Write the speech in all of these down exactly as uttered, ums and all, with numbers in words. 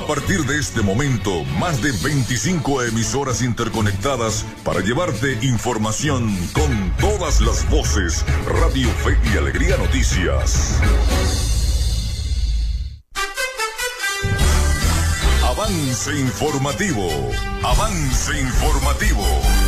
A partir de este momento, más de veinticinco emisoras interconectadas para llevarte información con todas las voces. Radio Fe y Alegría Noticias. Avance informativo. Avance informativo.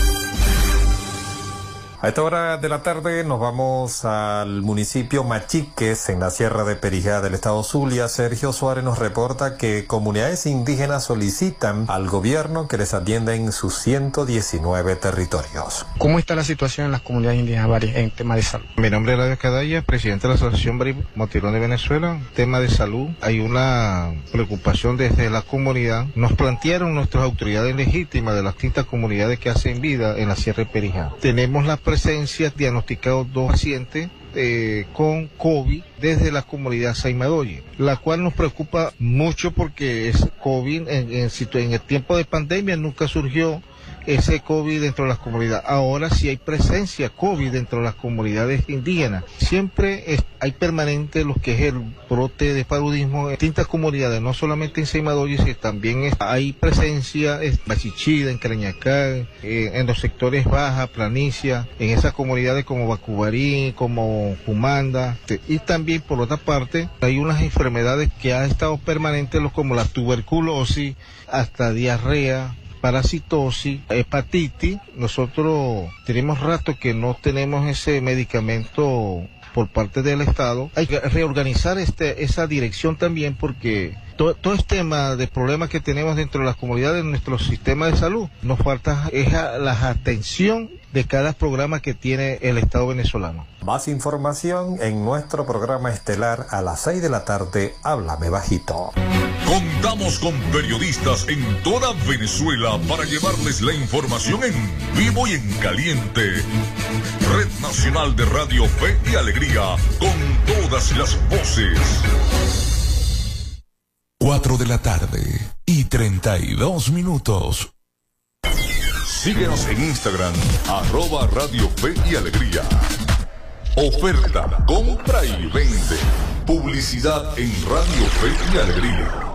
A esta hora de la tarde nos vamos al municipio Machiques, en la Sierra de Perijá del estado Zulia. Sergio Suárez nos reporta que comunidades indígenas solicitan al gobierno que les atienda en sus ciento diecinueve territorios. ¿Cómo está la situación en las comunidades indígenas Bari en tema de salud? Mi nombre es Eladio Cadaya, presidente de la Asociación Bari Motilón de Venezuela. Tema de salud, hay una preocupación desde la comunidad. Nos plantearon nuestras autoridades legítimas de las distintas comunidades que hacen vida en la Sierra de Perijá. Tenemos la presencia, diagnosticados dos pacientes eh, con COVID desde la comunidad Saimadoye, la cual nos preocupa mucho porque es COVID en, en, en el tiempo de pandemia nunca surgió ese COVID dentro de las comunidades. Ahora sí hay presencia COVID dentro de las comunidades indígenas. Siempre es, hay permanente lo que es el brote de paludismo en distintas comunidades, no solamente en Saimadoye, sino también es, hay presencia en Bachichida, en Carañacá, eh, en los sectores Baja, Planicia, en esas comunidades como Bacubarí, como Cumanda, y también por otra parte hay unas enfermedades que han estado permanentes como la tuberculosis, hasta diarrea, parasitosis, hepatitis. Nosotros tenemos rato que no tenemos ese medicamento por parte del Estado. Hay que reorganizar este, esa dirección también porque todo, todo este tema de problemas que tenemos dentro de las comunidades, de nuestro sistema de salud, nos falta es la atención de cada programa que tiene el Estado venezolano. Más información en nuestro programa estelar a las seis de la tarde, Háblame Bajito. Contamos con periodistas en toda Venezuela para llevarles la información en vivo y en caliente. Red Nacional de Radio Fe y Alegría, con todas las voces. Cuatro de la tarde y treinta y dos minutos. Síguenos en Instagram, arroba Radio Fe y Alegría. Oferta, compra y vende. Publicidad en Radio Fe y Alegría.